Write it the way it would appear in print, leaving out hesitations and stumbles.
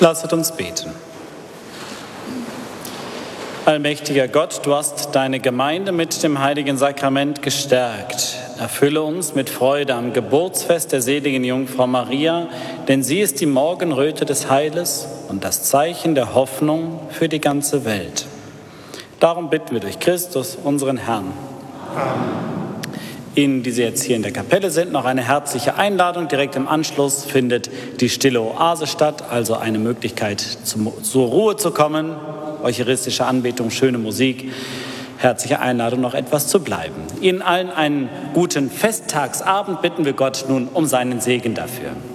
Lasset uns beten. Allmächtiger Gott, du hast deine Gemeinde mit dem heiligen Sakrament gestärkt. Erfülle uns mit Freude am Geburtsfest der seligen Jungfrau Maria, denn sie ist die Morgenröte des Heiles und das Zeichen der Hoffnung für die ganze Welt. Darum bitten wir durch Christus, unseren Herrn. Amen. Ihnen, die Sie jetzt hier in der Kapelle sind, noch eine herzliche Einladung. Direkt im Anschluss findet die stille Oase statt, also eine Möglichkeit, zur Ruhe zu kommen. Eucharistische Anbetung, schöne Musik. Herzliche Einladung, noch etwas zu bleiben. Ihnen allen einen guten Festtagsabend, bitten wir Gott nun um seinen Segen dafür.